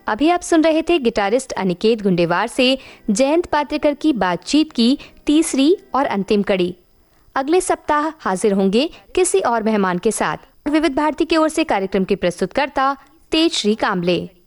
अभी आप सुन रहे थे गिटारिस्ट अनिकेत गुंडेवार से जयंत पात्रेकर की बातचीत की तीसरी और अंतिम कड़ी। अगले सप्ताह हाजिर होंगे किसी और मेहमान के साथ। विविध भारती की ओर से कार्यक्रम के प्रस्तुतकर्ता तेजश्री कामले।